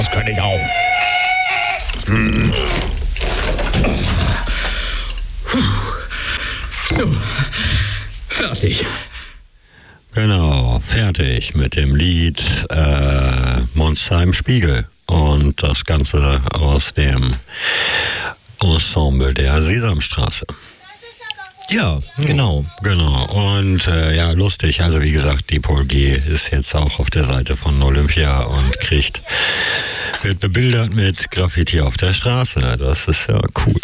das kann ich auch. So, fertig. Genau, fertig mit dem Lied Monster im Spiegel. Und das Ganze aus dem Ensemble der Sesamstraße. Ja, genau. Genau. Und ja, lustig. Also wie gesagt, die Paul G. ist jetzt auch auf der Seite von Olympia und wird bebildert mit Graffiti auf der Straße. Das ist ja cool.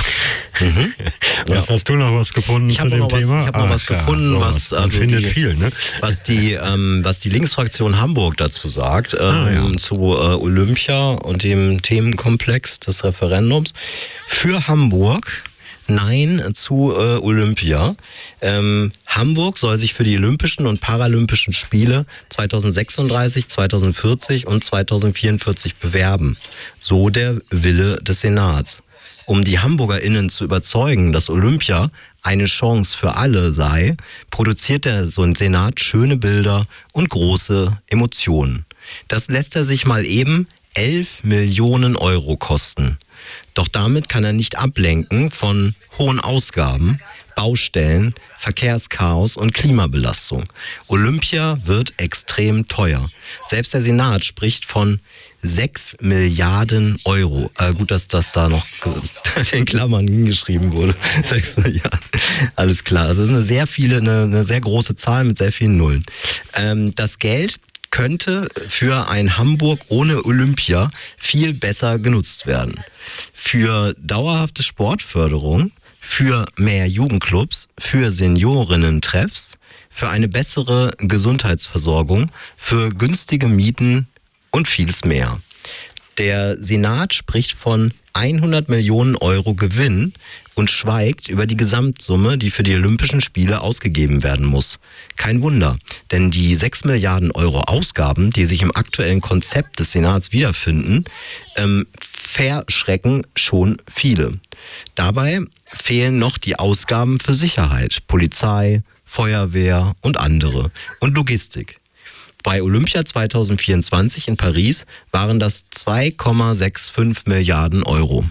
Mhm. Hast du noch was gefunden zu dem Thema? Ich habe noch was gefunden, so was also viel, ne? was die Linksfraktion Hamburg dazu sagt, zu Olympia und dem Themenkomplex des Referendums. Für Hamburg Nein zu Olympia. Hamburg soll sich für die Olympischen und Paralympischen Spiele 2036, 2040 und 2044 bewerben. So der Wille des Senats. Um die HamburgerInnen zu überzeugen, dass Olympia eine Chance für alle sei, produziert der Senat schöne Bilder und große Emotionen. Das lässt er sich mal eben 11 Millionen Euro kosten. Doch damit kann er nicht ablenken von hohen Ausgaben, Baustellen, Verkehrschaos und Klimabelastung. Olympia wird extrem teuer. Selbst der Senat spricht von 6 Milliarden Euro. Gut, dass das da noch in Klammern hingeschrieben wurde. 6 Milliarden. Alles klar. Also es ist eine sehr große Zahl mit sehr vielen Nullen. Das Geld könnte für ein Hamburg ohne Olympia viel besser genutzt werden. Für dauerhafte Sportförderung, für mehr Jugendclubs, für Seniorinnen-Treffs, für eine bessere Gesundheitsversorgung, für günstige Mieten und vieles mehr. Der Senat spricht von 100 Millionen Euro Gewinn und schweigt über die Gesamtsumme, die für die Olympischen Spiele ausgegeben werden muss. Kein Wunder, denn die 6 Milliarden Euro Ausgaben, die sich im aktuellen Konzept des Senats wiederfinden, verschrecken schon viele. Dabei fehlen noch die Ausgaben für Sicherheit, Polizei, Feuerwehr und andere und Logistik. Bei Olympia 2024 in Paris waren das 2,65 Milliarden Euro.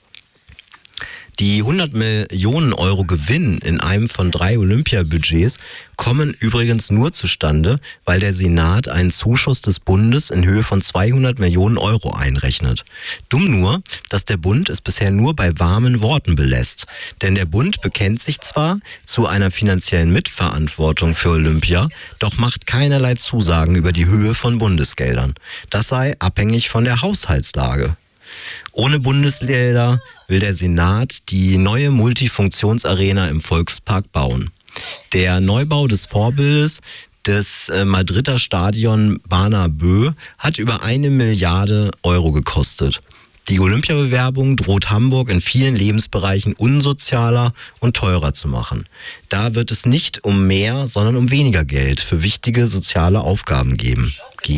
Die 100 Millionen Euro Gewinn in einem von 3 Olympiabudgets kommen übrigens nur zustande, weil der Senat einen Zuschuss des Bundes in Höhe von 200 Millionen Euro einrechnet. Dumm nur, dass der Bund es bisher nur bei warmen Worten belässt. Denn der Bund bekennt sich zwar zu einer finanziellen Mitverantwortung für Olympia, doch macht keinerlei Zusagen über die Höhe von Bundesgeldern. Das sei abhängig von der Haushaltslage. Ohne Bundesgelder will der Senat die neue Multifunktionsarena im Volkspark bauen. Der Neubau des Vorbildes des Madrider Stadion Bernabéu hat über 1 Milliarde Euro gekostet. Die Olympiabewerbung droht Hamburg in vielen Lebensbereichen unsozialer und teurer zu machen. Da wird es nicht um mehr, sondern um weniger Geld für wichtige soziale Aufgaben gehen.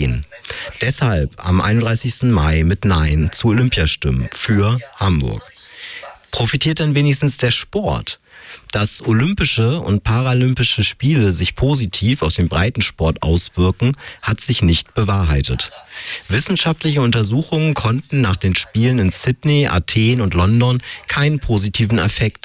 Deshalb am 31. Mai mit Nein zu Olympia stimmen für Hamburg. Profitiert denn wenigstens der Sport? Dass Olympische und Paralympische Spiele sich positiv auf den Breitensport auswirken, hat sich nicht bewahrheitet. Wissenschaftliche Untersuchungen konnten nach den Spielen in Sydney, Athen und London keinen positiven Effekt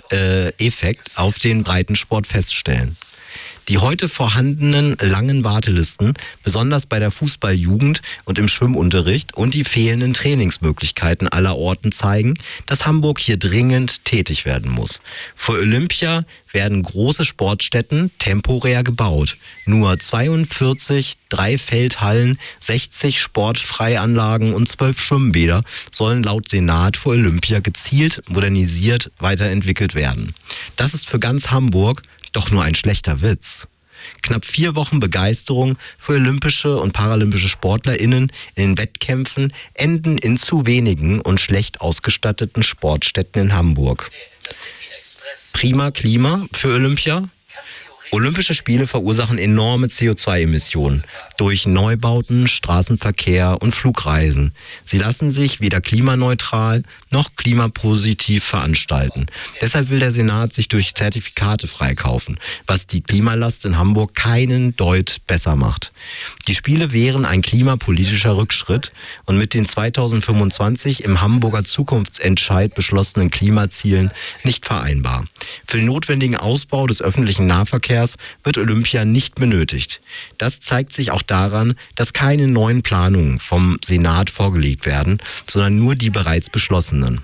auf den Breitensport feststellen. Die heute vorhandenen langen Wartelisten, besonders bei der Fußballjugend und im Schwimmunterricht und die fehlenden Trainingsmöglichkeiten aller Orten zeigen, dass Hamburg hier dringend tätig werden muss. Für Olympia werden große Sportstätten temporär gebaut. Nur 42 Dreifeldhallen, 60 Sportfreianlagen und 12 Schwimmbäder sollen laut Senat für Olympia gezielt modernisiert weiterentwickelt werden. Das ist für ganz Hamburg doch nur ein schlechter Witz. Knapp 4 Wochen Begeisterung für olympische und paralympische SportlerInnen in den Wettkämpfen enden in zu wenigen und schlecht ausgestatteten Sportstätten in Hamburg. Prima Klima für Olympia, Olympische Spiele verursachen enorme CO2-Emissionen durch Neubauten, Straßenverkehr und Flugreisen. Sie lassen sich weder klimaneutral noch klimapositiv veranstalten. Deshalb will der Senat sich durch Zertifikate freikaufen, was die Klimalast in Hamburg keinen Deut besser macht. Die Spiele wären ein klimapolitischer Rückschritt und mit den 2025 im Hamburger Zukunftsentscheid beschlossenen Klimazielen nicht vereinbar. Für den notwendigen Ausbau des öffentlichen Nahverkehrs wird Olympia nicht benötigt. Das zeigt sich auch daran, dass keine neuen Planungen vom Senat vorgelegt werden, sondern nur die bereits beschlossenen.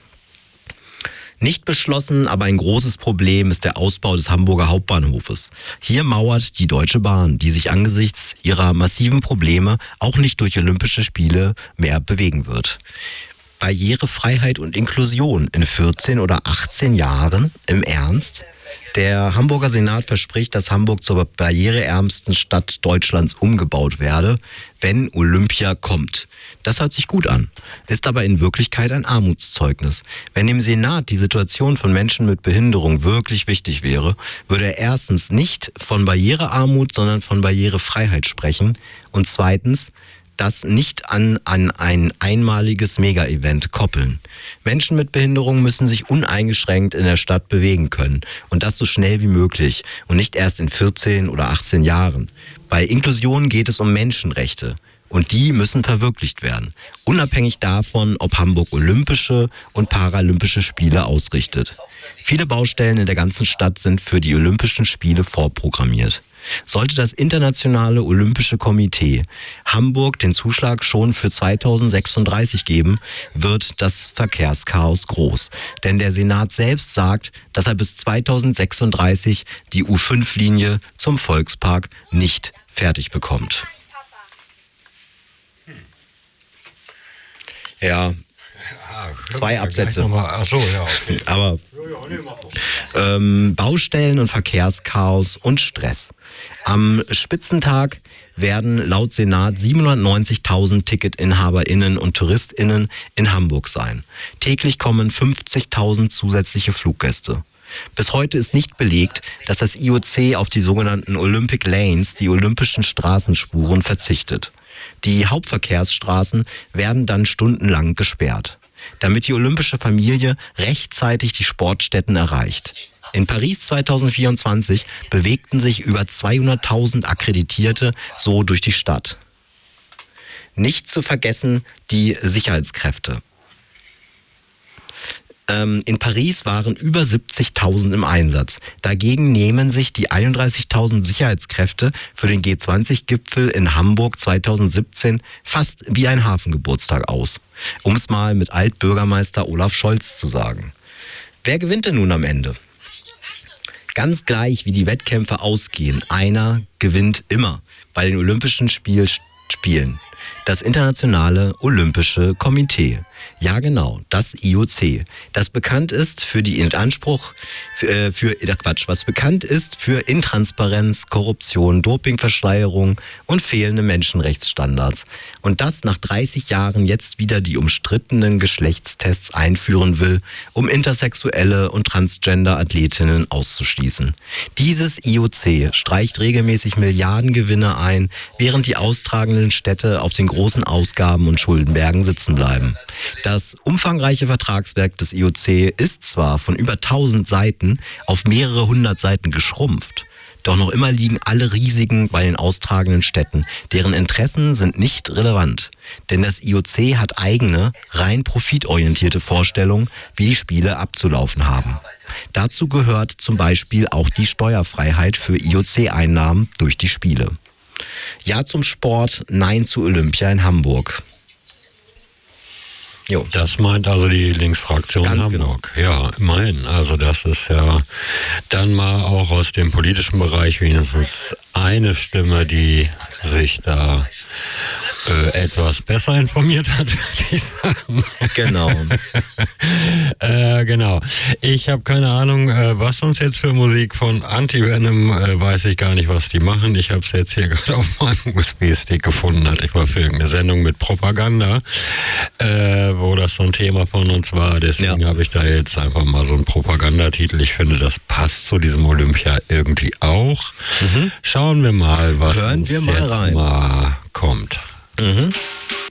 Nicht beschlossen, aber ein großes Problem ist der Ausbau des Hamburger Hauptbahnhofes. Hier mauert die Deutsche Bahn, die sich angesichts ihrer massiven Probleme auch nicht durch Olympische Spiele mehr bewegen wird. Barrierefreiheit und Inklusion in 14 oder 18 Jahren? Im Ernst? Der Hamburger Senat verspricht, dass Hamburg zur barriereärmsten Stadt Deutschlands umgebaut werde, wenn Olympia kommt. Das hört sich gut an, ist aber in Wirklichkeit ein Armutszeugnis. Wenn dem Senat die Situation von Menschen mit Behinderung wirklich wichtig wäre, würde er erstens nicht von Barrierearmut, sondern von Barrierefreiheit sprechen und zweitens das nicht an ein einmaliges Mega-Event koppeln. Menschen mit Behinderung müssen sich uneingeschränkt in der Stadt bewegen können und das so schnell wie möglich und nicht erst in 14 oder 18 Jahren. Bei Inklusion geht es um Menschenrechte und die müssen verwirklicht werden, unabhängig davon, ob Hamburg Olympische und Paralympische Spiele ausrichtet. Viele Baustellen in der ganzen Stadt sind für die Olympischen Spiele vorprogrammiert. Sollte das Internationale Olympische Komitee Hamburg den Zuschlag schon für 2036 geben, wird das Verkehrschaos groß. Denn der Senat selbst sagt, dass er bis 2036 die U5-Linie zum Volkspark nicht fertig bekommt. Ja, 2 Absätze. Ach so, ja, okay. Aber Baustellen und Verkehrschaos und Stress. Am Spitzentag werden laut Senat 790.000 TicketinhaberInnen und TouristInnen in Hamburg sein. Täglich kommen 50.000 zusätzliche Fluggäste. Bis heute ist nicht belegt, dass das IOC auf die sogenannten Olympic Lanes, die olympischen Straßenspuren, verzichtet. Die Hauptverkehrsstraßen werden dann stundenlang gesperrt, damit die olympische Familie rechtzeitig die Sportstätten erreicht. In Paris 2024 bewegten sich über 200.000 Akkreditierte so durch die Stadt. Nicht zu vergessen die Sicherheitskräfte. In Paris waren über 70.000 im Einsatz. Dagegen nehmen sich die 31.000 Sicherheitskräfte für den G20-Gipfel in Hamburg 2017 fast wie ein Hafengeburtstag aus. Um es mal mit Altbürgermeister Olaf Scholz zu sagen. Wer gewinnt denn nun am Ende? Ganz gleich, wie die Wettkämpfe ausgehen, einer gewinnt immer bei den Olympischen Spielen. Das Internationale Olympische Komitee. Ja genau, das IOC. Das bekannt ist für die was bekannt ist für Intransparenz, Korruption, Dopingverschleierung und fehlende Menschenrechtsstandards. Und das nach 30 Jahren jetzt wieder die umstrittenen Geschlechtstests einführen will, um intersexuelle und Transgender-Athletinnen auszuschließen. Dieses IOC streicht regelmäßig Milliardengewinne ein, während die austragenden Städte auf den großen Ausgaben und Schuldenbergen sitzen bleiben. Das umfangreiche Vertragswerk des IOC ist zwar von über 1000 Seiten auf mehrere hundert Seiten geschrumpft, doch noch immer liegen alle Risiken bei den austragenden Städten. Deren Interessen sind nicht relevant, denn das IOC hat eigene, rein profitorientierte Vorstellungen, wie die Spiele abzulaufen haben. Dazu gehört zum Beispiel auch die Steuerfreiheit für IOC-Einnahmen durch die Spiele. Ja zum Sport, nein zu Olympia in Hamburg. Jo. Das meint also die Linksfraktion Ganz Hamburg. Genau. Ja, immerhin. Also das ist ja dann mal auch aus dem politischen Bereich wenigstens eine Stimme, die sich da etwas besser informiert hat, würde ich sagen. Genau. Genau. Ich habe keine Ahnung, was uns jetzt für Musik von Anti-Venom, weiß ich gar nicht, was die machen. Ich habe es jetzt hier gerade auf meinem USB-Stick gefunden, hatte ich mal für irgendeine Sendung mit Propaganda, wo das so ein Thema von uns war. Deswegen habe ich da jetzt einfach mal so einen Propagandatitel. Ich finde, das passt zu diesem Olympia irgendwie auch. Schauen wir mal, was uns jetzt mal kommt.